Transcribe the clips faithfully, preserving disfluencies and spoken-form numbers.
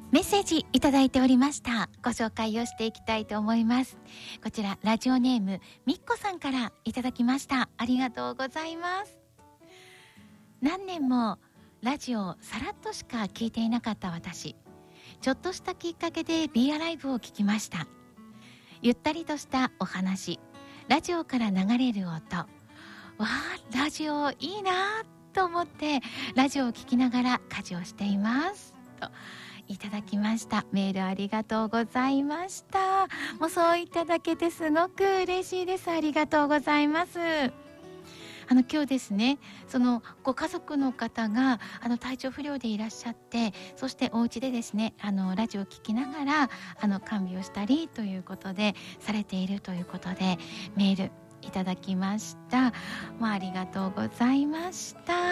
メッセージいただいておりました。ご紹介をしていきたいと思います。こちらラジオネームみっこさんからいただきました。ありがとうございます。何年もラジオをさらっとしか聞いていなかった私、ちょっとしたきっかけで ビーアライブを聞きました。ゆったりとしたお話、ラジオから流れる音、わあラジオいいなと思ってラジオを聞きながら家事をしていますといただきました。メールありがとうございました。もうそういただけてすごく嬉しいです。ありがとうございます。あの今日ですね、そのご家族の方があの体調不良でいらっしゃって、そしてお家でですね、あのラジオを聞きながらあの看病をしたりということでされているということでメールいただきました。まあ、ありがとうございました。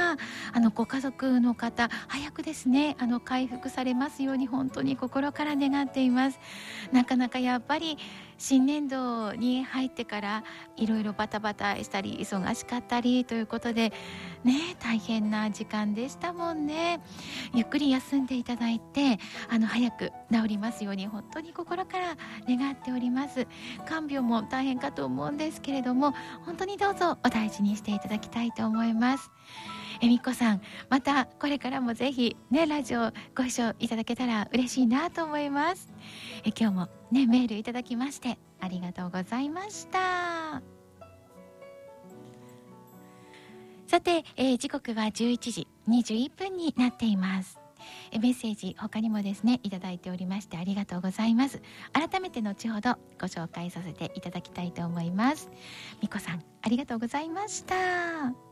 あのご家族の方早くですねあの回復されますように本当に心から願っています。なかなかやっぱり新年度に入ってからいろいろバタバタしたり忙しかったりということでね、大変な時間でしたもんね。ゆっくり休んでいただいてあの早く治りますように本当に心から願っております。看病も大変かと思うんですけれども本当にどうぞお大事にしていただきたいと思います。えみこさん、またこれからもぜひねラジオご一緒いただけたら嬉しいなと思います。え今日もねメールいただきましてありがとうございました。さて、えー、時刻はじゅういちじにじゅういっぷんになっています。えメッセージ他にもですねいただいておりましてありがとうございます。改めて後ほどご紹介させていただきたいと思います。みこさんありがとうございました。